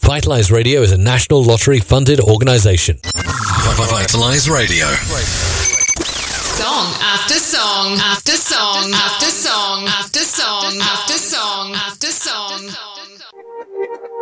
Vitalize Radio is a National Lottery funded organization. Vitalize Radio. Song after song after song after song